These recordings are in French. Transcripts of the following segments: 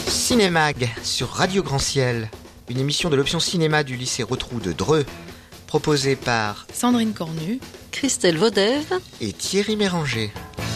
Cinémag sur Radio Grand Ciel, une émission de l'option cinéma du lycée Rotrou de Dreux, proposée par Sandrine Cornu, Christelle Vaudève et Thierry Méranger.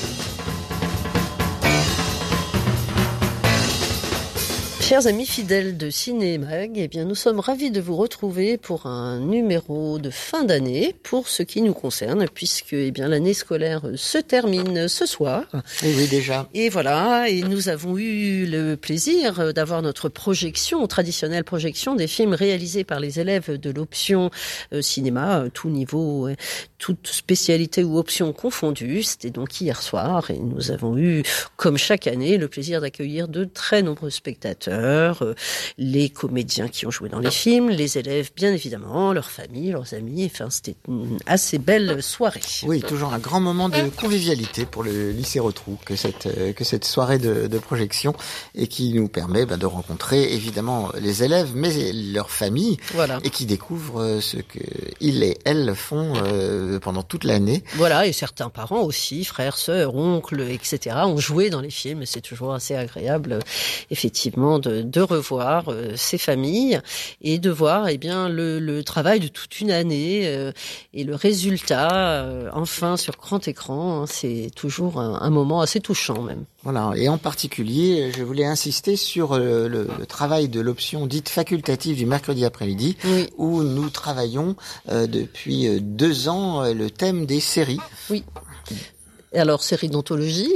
Chers amis fidèles de Cinémag, eh bien, nous sommes ravis de vous retrouver pour un numéro de fin d'année, pour ce qui nous concerne, puisque eh bien, l'année scolaire se termine ce soir. Et oui, déjà. Et voilà, et nous avons eu le plaisir d'avoir notre traditionnelle projection des films réalisés par les élèves de l'option cinéma, tout niveau, toute spécialité ou option confondue. C'était donc hier soir, et nous avons eu, comme chaque année, le plaisir d'accueillir de très nombreux spectateurs, les comédiens qui ont joué dans les films, les élèves bien évidemment, leurs familles, leurs amis. Enfin, c'était une assez belle soirée. Oui, toujours un grand moment de convivialité pour le lycée Rotrou que cette soirée de projection, et qui nous permet de rencontrer évidemment les élèves mais leurs familles, voilà. Et qui découvrent ce que ils et elles font pendant toute l'année. Voilà, et certains parents aussi, frères, sœurs, oncles, etc. ont joué dans les films, et c'est toujours assez agréable effectivement de revoir ces familles et de voir eh bien le travail de toute une année et le résultat enfin sur grand écran. C'est toujours un moment assez touchant même. Voilà, et en particulier, je voulais insister sur le travail de l'option dite facultative du mercredi après-midi, oui. Où nous travaillons depuis 2 ans le thème des séries. Oui. Et alors, série d'anthologie,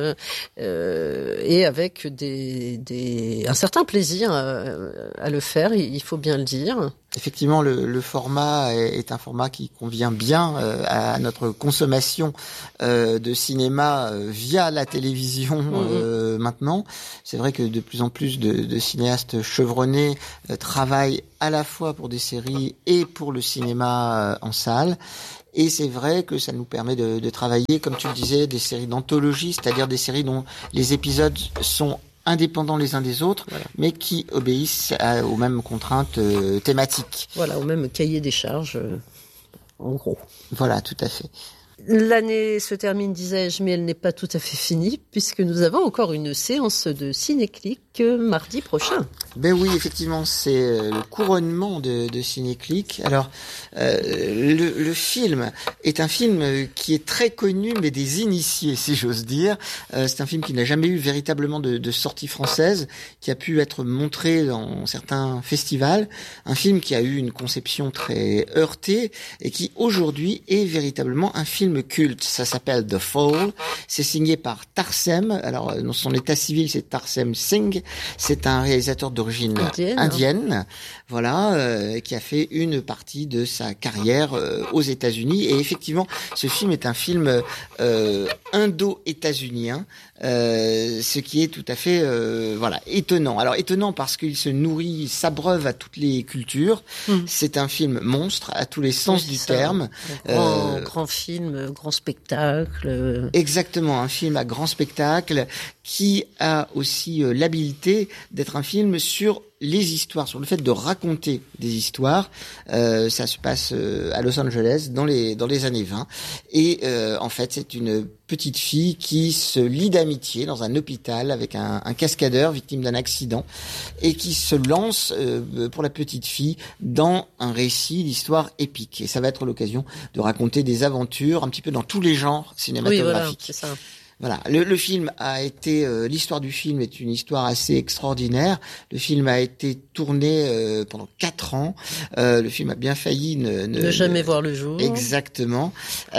et avec un certain plaisir à le faire, il faut bien le dire. Effectivement, le format est un format qui convient bien à notre consommation de cinéma via la télévision maintenant. C'est vrai que de plus en plus de cinéastes chevronnés travaillent à la fois pour des séries et pour le cinéma en salle. Et c'est vrai que ça nous permet de travailler, comme tu le disais, des séries d'anthologie, c'est-à-dire des séries dont les épisodes sont indépendants les uns des autres, voilà, mais qui obéissent aux mêmes contraintes thématiques. Voilà, au même cahier des charges, en gros. Voilà, tout à fait. L'année se termine, disais-je, mais elle n'est pas tout à fait finie, puisque nous avons encore une séance de Cinéclic mardi prochain. Ben oui, effectivement, c'est le couronnement de Cinéclic. Alors, le film est un film qui est très connu, mais des initiés, si j'ose dire. C'est un film qui n'a jamais eu véritablement de sortie française, qui a pu être montré dans certains festivals. Un film qui a eu une conception très heurtée, et qui aujourd'hui est véritablement un film culte. Ça s'appelle The Fall. C'est signé par Tarsem. Alors, dans son état civil, c'est Tarsem Singh. C'est un réalisateur d'origine indienne, voilà, qui a fait une partie de sa carrière aux États-Unis. Et effectivement, ce film est un film indo-états-unien, ce qui est tout à fait étonnant. Alors étonnant parce qu'il se nourrit, s'abreuve à toutes les cultures. C'est un film monstre à tous les sens du terme. Grand film, grand spectacle. Exactement, un film à grand spectacle qui a aussi l'habileté d'être un film sur les histoires, sur le fait de raconter des histoires. Ça se passe à Los Angeles dans les années 20, et en fait c'est une petite fille qui se lie d'amitié dans un hôpital avec un cascadeur victime d'un accident, et qui se lance pour la petite fille dans un récit d'histoire épique. Et ça va être l'occasion de raconter des aventures un petit peu dans tous les genres cinématographiques. Oui, voilà, c'est ça. Voilà, le film a été, l'histoire du film est une histoire assez extraordinaire. Le film a été tourné pendant 4 ans. Le film a bien failli ne jamais voir le jour. Exactement.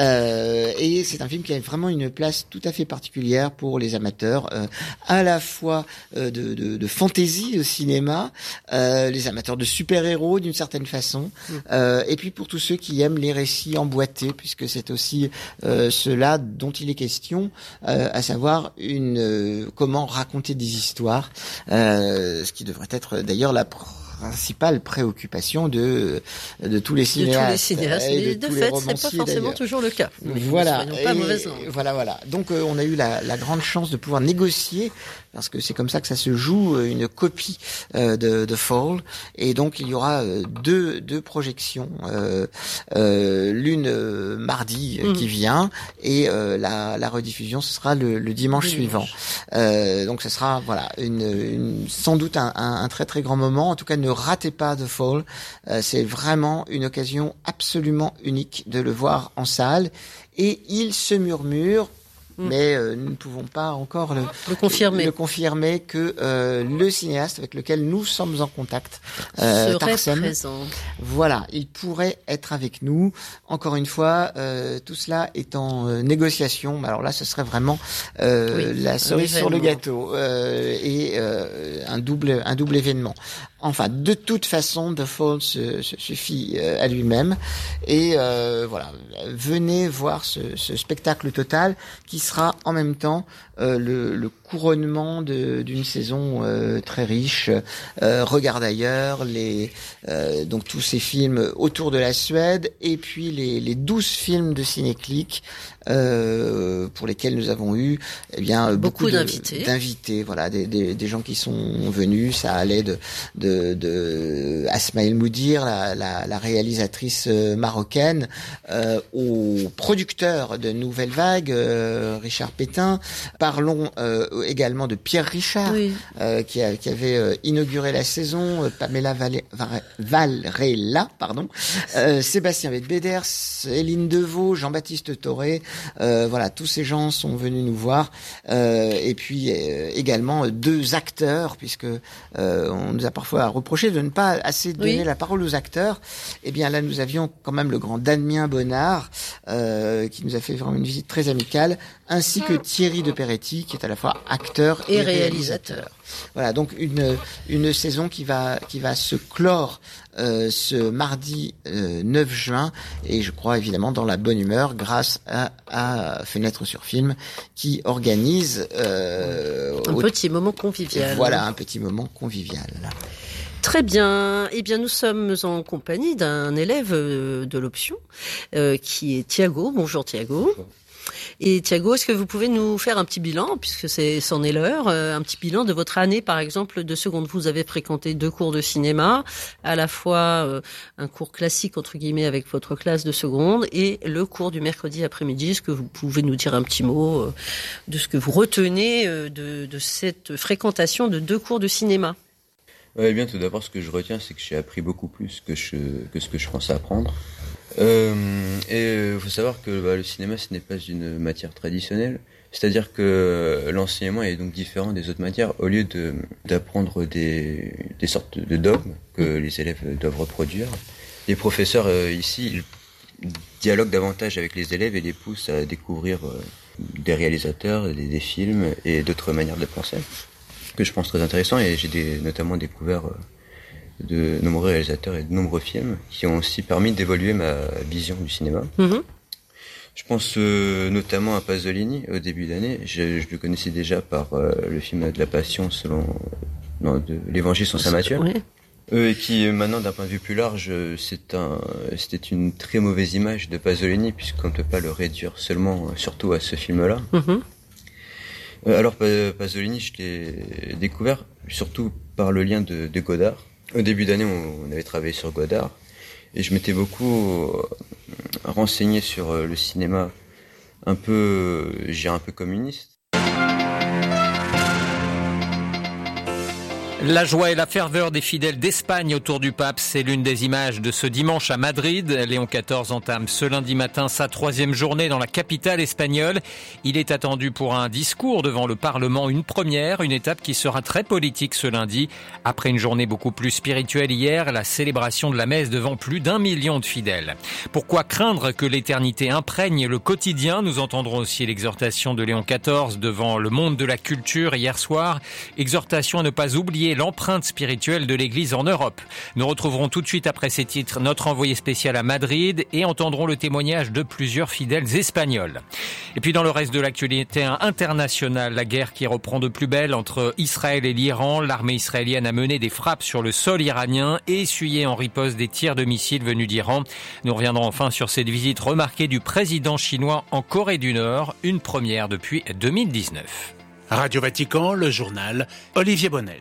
Et c'est un film qui a vraiment une place tout à fait particulière pour les amateurs, à la fois de fantaisie au cinéma, les amateurs de super-héros d'une certaine façon, et puis pour tous ceux qui aiment les récits emboîtés, puisque c'est aussi cela dont il est question. À savoir comment raconter des histoires, ce qui devrait être d'ailleurs la principale préoccupation de tous les cinéastes. De tous les cinéastes, mais de fait, c'est pas forcément toujours le cas. Voilà. Ne soyons pas mauvaise langue. Voilà. Donc, on a eu la grande chance de pouvoir négocier parce que c'est comme ça que ça se joue, une copie de Fall, et donc il y aura deux projections, l'une mardi qui vient, et la rediffusion ce sera le dimanche suivant. Donc ce sera sans doute un très très grand moment. En tout cas, ne ratez pas The Fall. C'est vraiment une occasion absolument unique de le voir en salle. Et il se murmure, mais nous ne pouvons pas encore le confirmer que le cinéaste avec lequel nous sommes en contact, Tarsem, présent. Voilà, il pourrait être avec nous. Encore une fois, tout cela est en négociation. Alors là, ce serait vraiment la cerise sur le gâteau et un double événement. Enfin, de toute façon, The Fall se suffit à lui-même. Et venez voir ce spectacle total qui sera en même temps le couronnement d'une saison très riche. Regarde ailleurs, donc tous ces films autour de la Suède, et puis les 12 films de Cinéclick pour lesquels nous avons eu beaucoup d'invités, voilà, des gens qui sont venus. Ça allait de Asma El Moudir, la réalisatrice marocaine, au producteur de Nouvelle Vague, Richard Pétain. Parlons également de Pierre Richard, qui avait inauguré la saison, Pamela Valrella, Sébastien Vedbeder, Céline Deveau, Jean-Baptiste Toré. Tous ces gens sont venus nous voir, et puis également 2 acteurs, puisque on nous a parfois reproché de ne pas assez donner la parole aux acteurs. Eh bien là, nous avions quand même le grand Damien Bonnard, qui nous a fait vraiment une visite très amicale, ainsi que Thierry de Peretti, qui est à la fois acteur et réalisateur. Voilà, donc une saison qui va se clore ce mardi 9 juin, et je crois évidemment dans la bonne humeur grâce à Fenêtre sur Film, qui organise petit moment convivial. Voilà, un petit moment convivial. Très bien. Eh bien, nous sommes en compagnie d'un élève de l'option qui est Thiago. Bonjour Thiago. Bonjour. Et Thiago, est-ce que vous pouvez nous faire un petit bilan, puisque c'en est l'heure, un petit bilan de votre année, par exemple, de seconde. Vous avez fréquenté 2 cours de cinéma, à la fois un cours classique, entre guillemets, avec votre classe de seconde, et le cours du mercredi après-midi. Est-ce que vous pouvez nous dire un petit mot de ce que vous retenez de cette fréquentation de 2 cours de cinéma? Eh bien, tout d'abord, ce que je retiens, c'est que j'ai appris beaucoup plus que ce que je pensais apprendre. Et faut savoir que le cinéma, ce n'est pas une matière traditionnelle. C'est-à-dire que l'enseignement est donc différent des autres matières. Au lieu d'apprendre des sortes de dogmes que les élèves doivent reproduire, les professeurs ici, ils dialoguent davantage avec les élèves et les poussent à découvrir des réalisateurs, des films et d'autres manières de penser, que je pense très intéressant. Et j'ai notamment découvert de nombreux réalisateurs et de nombreux films qui ont aussi permis d'évoluer ma vision du cinéma. Je pense notamment à Pasolini au début d'année. Je le connaissais déjà par le film de la Passion de l'Évangile selon saint Matthieu. Et qui maintenant, d'un point de vue plus large, c'était une très mauvaise image de Pasolini, puisqu'on ne peut pas le réduire surtout à ce film-là. Alors Pasolini, je l'ai découvert surtout par le lien de Godard. Au début d'année, on avait travaillé sur Godard, et je m'étais beaucoup renseigné sur le cinéma un peu communiste. La joie et la ferveur des fidèles d'Espagne autour du pape, c'est l'une des images de ce dimanche à Madrid. Léon XIV entame ce lundi matin sa 3e journée dans la capitale espagnole. Il est attendu pour un discours devant le Parlement, une première, une étape qui sera très politique ce lundi. Après une journée beaucoup plus spirituelle hier, la célébration de la messe devant plus d'1 million de fidèles. Pourquoi craindre que l'éternité imprègne le quotidien? Nous entendrons aussi l'exhortation de Léon XIV devant le monde de la culture hier soir. Exhortation à ne pas oublier l'empreinte spirituelle de l'Église en Europe. Nous retrouverons tout de suite après ces titres notre envoyé spécial à Madrid et entendrons le témoignage de plusieurs fidèles espagnols. Et puis dans le reste de l'actualité internationale, la guerre qui reprend de plus belle entre Israël et l'Iran. L'armée israélienne a mené des frappes sur le sol iranien et essuyé en riposte des tirs de missiles venus d'Iran. Nous reviendrons enfin sur cette visite remarquée du président chinois en Corée du Nord, une première depuis 2019. Radio Vatican, le journal, Olivier Bonnel.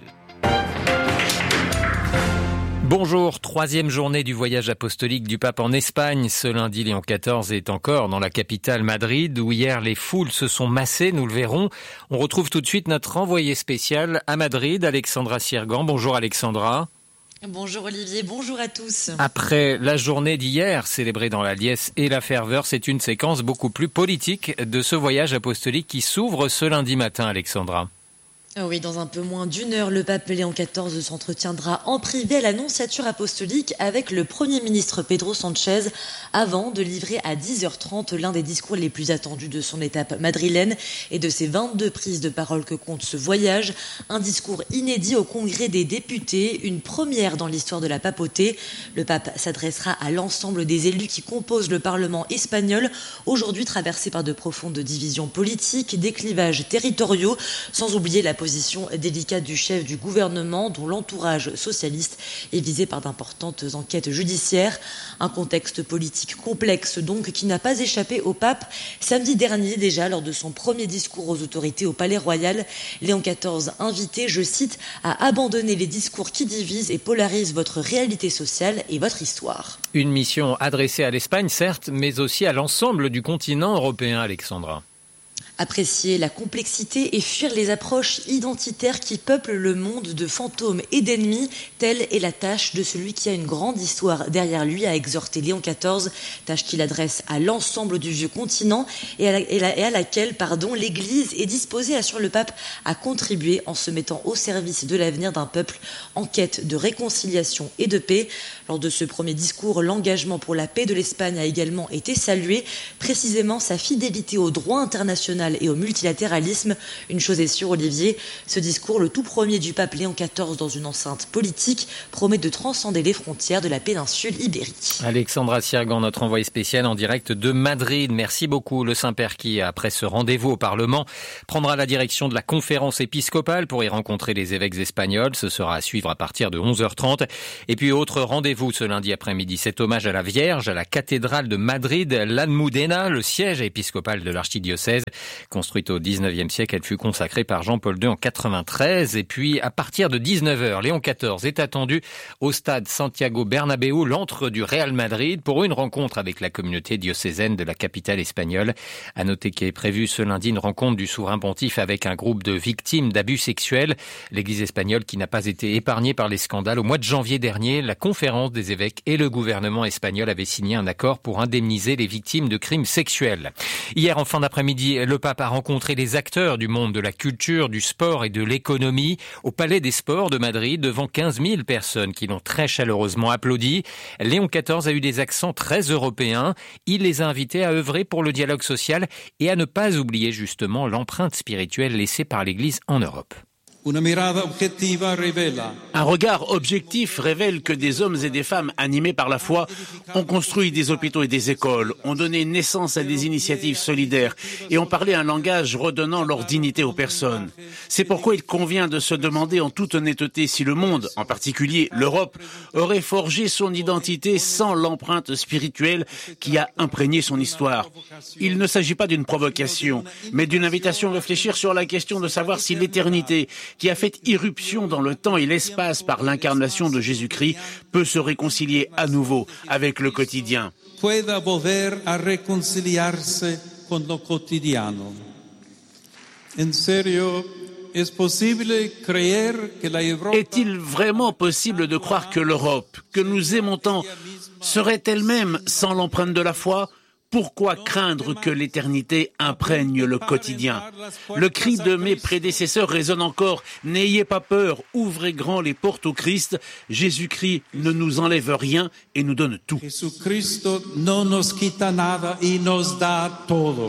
Bonjour, troisième journée du voyage apostolique du pape en Espagne. Ce lundi, Léon XIV est encore dans la capitale Madrid, où hier les foules se sont massées, nous le verrons. On retrouve tout de suite notre envoyé spécial à Madrid, Alexandra Sirgan. Bonjour Alexandra. Bonjour Olivier, bonjour à tous. Après la journée d'hier, célébrée dans la liesse et la ferveur, c'est une séquence beaucoup plus politique de ce voyage apostolique qui s'ouvre ce lundi matin, Alexandra. Oui, dans un peu moins d'une heure, le pape Léon XIV s'entretiendra en privé à la nonciature apostolique avec le Premier ministre Pedro Sánchez avant de livrer à 10h30 l'un des discours les plus attendus de son étape madrilène et de ses 22 prises de parole que compte ce voyage. Un discours inédit au Congrès des députés, une première dans l'histoire de la papauté. Le pape s'adressera à l'ensemble des élus qui composent le Parlement espagnol, aujourd'hui traversé par de profondes divisions politiques, des clivages territoriaux, sans oublier la position délicate du chef du gouvernement dont l'entourage socialiste est visé par d'importantes enquêtes judiciaires. Un contexte politique complexe donc qui n'a pas échappé au pape. Samedi dernier déjà, lors de son premier discours aux autorités au Palais Royal, Léon XIV invitait, je cite, à abandonner les discours qui divisent et polarisent votre réalité sociale et votre histoire. Une mission adressée à l'Espagne certes, mais aussi à l'ensemble du continent européen, Alexandra. Apprécier la complexité et fuir les approches identitaires qui peuplent le monde de fantômes et d'ennemis, telle est la tâche de celui qui a une grande histoire derrière lui, a exhorté Léon XIV, tâche qu'il adresse à l'ensemble du vieux continent et à laquelle l'Église est disposée, assure le pape, à contribuer en se mettant au service de l'avenir d'un peuple en quête de réconciliation et de paix. Lors de ce premier discours, l'engagement pour la paix de l'Espagne a également été salué, précisément sa fidélité au droit international et au multilatéralisme. Une chose est sûre, Olivier, ce discours, le tout premier du pape Léon XIV dans une enceinte politique, promet de transcender les frontières de la péninsule ibérique. Alexandra Sirgan, notre envoyée spéciale en direct de Madrid. Merci beaucoup. Le Saint-Père qui, après ce rendez-vous au Parlement, prendra la direction de la conférence épiscopale pour y rencontrer les évêques espagnols. Ce sera à suivre à partir de 11h30. Et puis, autre rendez-vous ce lundi après-midi, cet hommage à la Vierge, à la cathédrale de Madrid, l'Almudena, le siège épiscopal de l'archidiocèse. Construite au 19e siècle, elle fut consacrée par Jean-Paul II en 93. Et puis, à partir de 19h, Léon XIV est attendu au stade Santiago Bernabéu, l'antre du Real Madrid, pour une rencontre avec la communauté diocésaine de la capitale espagnole. À noter qu'est prévue ce lundi une rencontre du souverain pontife avec un groupe de victimes d'abus sexuels. L'église espagnole qui n'a pas été épargnée par les scandales. Au mois de janvier dernier, la conférence des évêques et le gouvernement espagnol avaient signé un accord pour indemniser les victimes de crimes sexuels. Hier, en fin d'après-midi, le pape a rencontré les acteurs du monde de la culture, du sport et de l'économie au Palais des Sports de Madrid devant 15 000 personnes qui l'ont très chaleureusement applaudi. Léon XIV a eu des accents très européens. Il les a invités à œuvrer pour le dialogue social et à ne pas oublier justement l'empreinte spirituelle laissée par l'Église en Europe. Un regard objectif révèle que des hommes et des femmes animés par la foi ont construit des hôpitaux et des écoles, ont donné naissance à des initiatives solidaires et ont parlé un langage redonnant leur dignité aux personnes. C'est pourquoi il convient de se demander en toute honnêteté si le monde, en particulier l'Europe, aurait forgé son identité sans l'empreinte spirituelle qui a imprégné son histoire. Il ne s'agit pas d'une provocation, mais d'une invitation à réfléchir sur la question de savoir si l'éternité, qui a fait irruption dans le temps et l'espace par l'incarnation de Jésus-Christ, peut se réconcilier à nouveau avec le quotidien. Pueda volver a reconciliarse con lo cotidiano. En serio, est-il vraiment possible de croire que l'Europe, que nous aimons tant, serait elle-même sans l'empreinte de la foi ? Pourquoi craindre que l'éternité imprègne le quotidien ? Le cri de mes prédécesseurs résonne encore. N'ayez pas peur, ouvrez grand les portes au Christ. Jésus-Christ ne nous enlève rien et nous donne tout. Jesucristo no nos quita nada y nos da todo.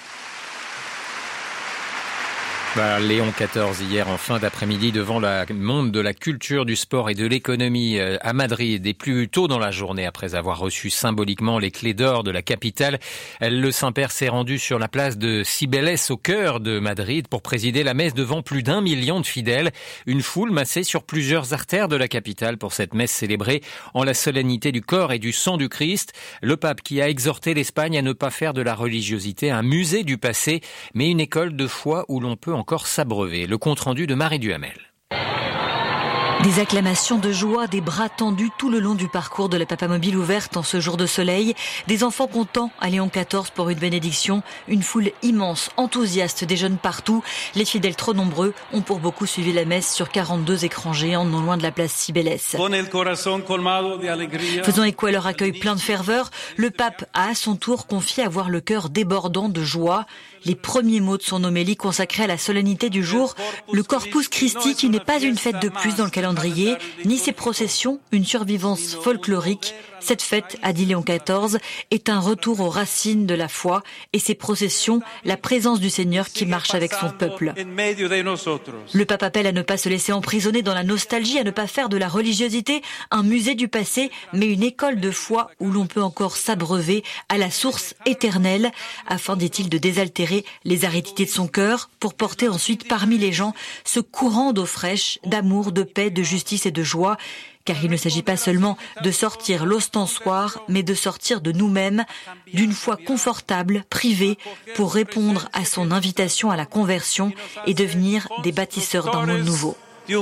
Léon XIV hier en fin d'après-midi devant le monde de la culture, du sport et de l'économie à Madrid. Et plus tôt dans la journée, après avoir reçu symboliquement les clés d'or de la capitale, le Saint-Père s'est rendu sur la place de Cibeles au cœur de Madrid pour présider la messe devant plus d'1 million de fidèles. Une foule massée sur plusieurs artères de la capitale pour cette messe célébrée en la solennité du corps et du sang du Christ. Le pape qui a exhorté l'Espagne à ne pas faire de la religiosité un musée du passé, mais une école de foi où l'on peut encore s'abreuver. Le compte-rendu de Marie Duhamel. Des acclamations de joie, des bras tendus tout le long du parcours de la Papamobile ouverte en ce jour de soleil. Des enfants contents à Léon XIV pour une bénédiction. Une foule immense, enthousiaste, des jeunes partout. Les fidèles trop nombreux ont pour beaucoup suivi la messe sur 42 écrans géants non loin de la place Cibeles. Faisant écho à leur accueil plein de ferveur, le pape a à son tour confié avoir le cœur débordant de joie. Les premiers mots de son homélie consacrés à la solennité du jour, le Corpus Christi qui n'est pas une fête de plus dans le calendrier, ni ses processions, une survivance folklorique. Cette fête, a dit Léon XIV, est un retour aux racines de la foi et ses processions, la présence du Seigneur qui marche avec son peuple. Le pape appelle à ne pas se laisser emprisonner dans la nostalgie, à ne pas faire de la religiosité un musée du passé, mais une école de foi où l'on peut encore s'abreuver à la source éternelle, afin, dit-il, de désaltérer les aridités de son cœur pour porter ensuite parmi les gens ce courant d'eau fraîche, d'amour, de paix, de justice et de joie. Car il ne s'agit pas seulement de sortir l'ostensoir, mais de sortir de nous-mêmes, d'une foi confortable, privée, pour répondre à son invitation à la conversion et devenir des bâtisseurs d'un monde nouveau.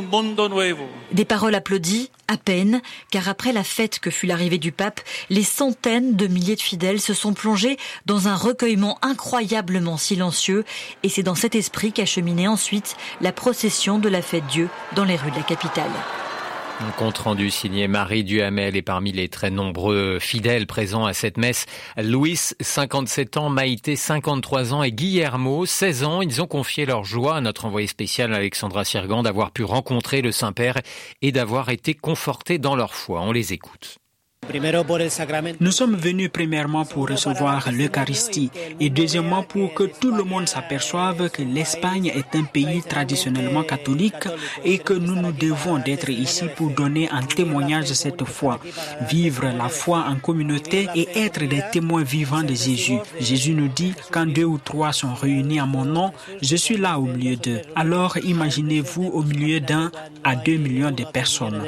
Des paroles applaudies, à peine, car après la fête que fut l'arrivée du pape, les centaines de milliers de fidèles se sont plongés dans un recueillement incroyablement silencieux, et c'est dans cet esprit qu'a cheminé ensuite la procession de la fête Dieu dans les rues de la capitale. Un compte rendu signé Marie Duhamel et parmi les très nombreux fidèles présents à cette messe, Louis, 57 ans, Maïté, 53 ans et Guillermo, 16 ans. Ils ont confié leur joie à notre envoyé spécial Alexandra Sirgan d'avoir pu rencontrer le Saint-Père et d'avoir été confortés dans leur foi. On les écoute. Nous sommes venus premièrement pour recevoir l'Eucharistie et deuxièmement pour que tout le monde s'aperçoive que l'Espagne est un pays traditionnellement catholique et que nous nous devons d'être ici pour donner un témoignage de cette foi, vivre la foi en communauté et être des témoins vivants de Jésus. Jésus nous dit, quand 2 ou 3 sont réunis en mon nom, je suis là au milieu d'eux. Alors imaginez-vous au milieu d'1 à 2 millions de personnes.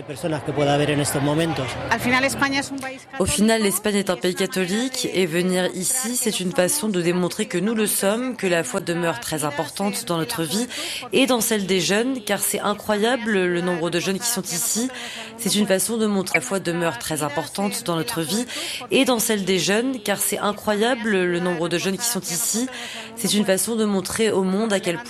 Au final, l'Espagne est un pays catholique et venir ici, c'est une façon de démontrer que nous le sommes, que la foi demeure très importante dans notre vie et dans celle des jeunes, car c'est incroyable le nombre de jeunes qui sont ici. C'est une façon de montrer que la foi demeure très importante dans notre vie et dans celle des jeunes, car c'est incroyable le nombre de jeunes qui sont ici. C'est une façon de montrer au monde à quel point